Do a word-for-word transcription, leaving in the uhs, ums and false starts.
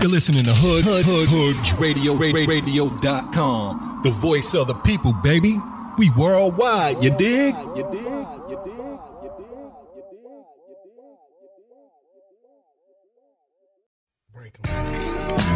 You're listening to Hood, Hood, Hood, Hood Radio, Radio dot com. The voice of the people, baby. We worldwide, you dig? You dig? You dig? Break 'em.